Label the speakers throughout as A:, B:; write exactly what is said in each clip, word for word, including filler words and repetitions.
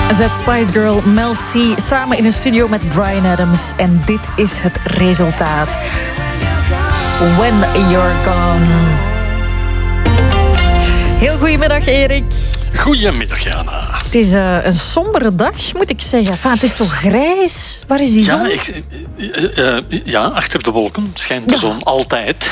A: Zet Spice Girl Mel C samen in een studio met Bryan Adams. En dit is het resultaat. When You're Gone. Heel goedemiddag, Erik.
B: Goedemiddag, Jana.
A: Het is uh, een sombere dag, moet ik zeggen. Enfin, het is zo grijs. Waar is die
B: ja,
A: zon?
B: Ik, uh, uh, ja, achter de wolken schijnt de ja. zon altijd.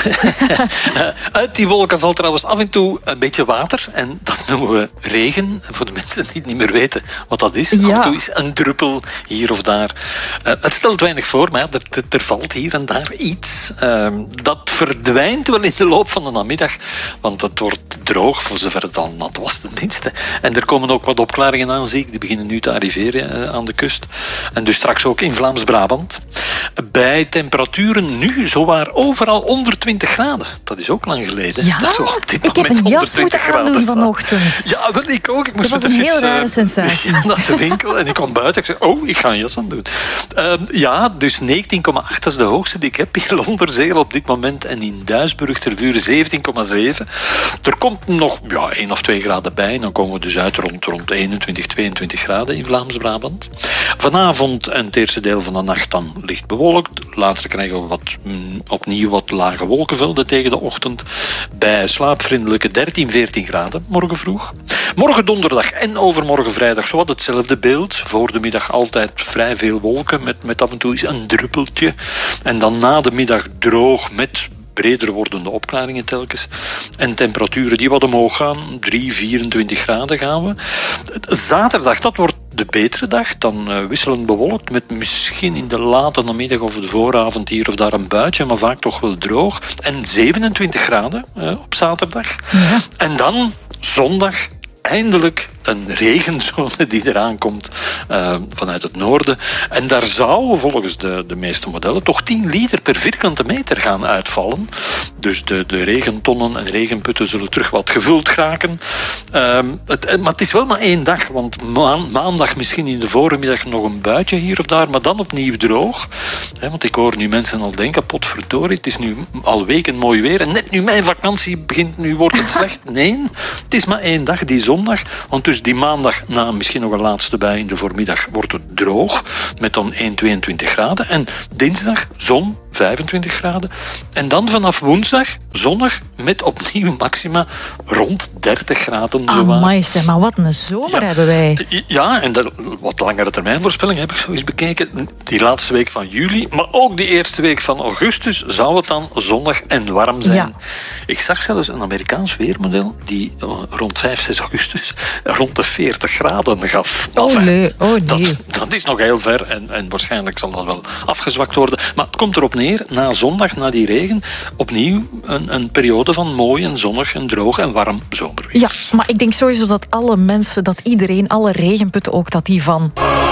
B: uh, uit die wolken valt trouwens af en toe een beetje water. En dat noemen we regen. Voor de mensen die niet meer weten wat dat is. Ja. Af en toe is een druppel hier of daar. Uh, het stelt weinig voor, maar er, er, er valt hier en daar iets. Uh, dat verdwijnt wel in de loop van de namiddag. Want het wordt droog, voor zover het al nat was tenminste. En er komen ook wat opklaringen aan, zie ik. Die beginnen nu te arriveren uh, aan de kust. En dus straks ook in Vlaams-Brabant. Bij temperaturen nu zowaar overal onder twintig graden. Dat is ook lang geleden.
A: Ja,
B: dat is op dit
A: ik heb een jas moeten aandoen vanochtend.
B: Ja, wel, ik ook. Ik moest
A: dat was een
B: heel
A: fiets, rare uh, sensatie.
B: naar de winkel en ik kwam buiten. Ik zei, oh, ik ga een jas aan doen. Uh, ja, dus negentien komma acht, dat is de hoogste die ik heb in Londerzeel op dit moment. En in Duisburg ter Vuur zeventien komma zeven. Er komt nog ja, één of twee graden bij. En dan komen we dus uit rond, rond eenentwintig, tweeëntwintig graden in Vlaams-Brabant. Vanavond en het eerste deel van de nacht dan licht bewolkt. Later krijgen we wat, mm, opnieuw wat lage wolkenvelden tegen de ochtend. Bij slaapvriendelijke dertien, veertien graden morgen vroeg. Morgen donderdag en overmorgen vrijdag zowat hetzelfde beeld. Voor de middag altijd vrij veel wolken met, met af en toe eens een druppeltje. En dan na de middag droog met breder wordende opklaringen telkens. En temperaturen die wat omhoog gaan. drie, vierentwintig graden gaan we. Zaterdag, dat wordt de betere dag. Dan uh, wisselend bewolkt met misschien in de late namiddag of de vooravond hier of daar een buitje, maar vaak toch wel droog. En zevenentwintig graden uh, op zaterdag. Ja. En dan zondag eindelijk een regenzone die eraan komt uh, vanuit het noorden. En daar zou volgens de, de meeste modellen toch tien liter per vierkante meter gaan uitvallen. Dus de, de regentonnen en regenputten zullen terug wat gevuld geraken. Uh, het, maar het is wel maar één dag, want maan, maandag misschien in de voormiddag nog een buitje hier of daar, maar dan opnieuw droog. He, want ik hoor nu mensen al denken, potverdorie, het is nu al weken mooi weer en net nu mijn vakantie begint, nu wordt het slecht. Nee, het is maar één dag, die zondag. Want dus die maandag, na misschien nog een laatste bij in de voormiddag, wordt het droog. Met dan één, tweeëntwintig graden. En dinsdag zon, vijfentwintig graden. En dan vanaf woensdag zonnig met opnieuw maxima rond dertig graden.
A: Amai, zeg maar wat een zomer ja, hebben wij.
B: Ja, en de wat langere termijnvoorspelling heb ik zo eens bekeken. Die laatste week van juli, maar ook die eerste week van augustus zou het dan zonnig en warm zijn. Ja. Ik zag zelfs een Amerikaans weermodel die rond vijf, zes augustus rond de veertig graden gaf.
A: Oh nee, oh nee.
B: Dat, dat is nog heel ver en, en waarschijnlijk zal dat wel afgezwakt worden. Maar het komt erop neer, na zondag, na die regen, opnieuw een, een periode van mooi en zonnig en droog en warm zomerweer.
A: Ja, maar ik denk sowieso dat alle mensen, dat iedereen, alle regenputten ook, dat die van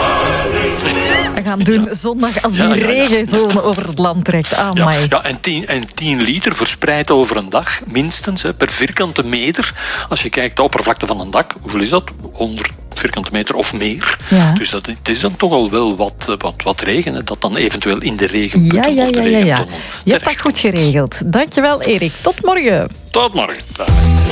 A: gaan doen ja. zondag als die ja, ja, ja. regenzone over het land trekt. Ah,
B: ja, ja, en, tien, en tien liter verspreid over een dag, minstens, hè, per vierkante meter. Als je kijkt de oppervlakte van een dak, hoeveel is dat? honderd vierkante meter of meer. Ja. Dus dat het is dan toch al wel wat, wat, wat regen, hè, dat dan eventueel in de regenputten
A: ja, ja,
B: of de
A: ja, ja, ja.
B: regentonnen.
A: Je hebt dat goed geregeld. Dankjewel, Erik. Tot morgen.
B: Tot morgen. Dag.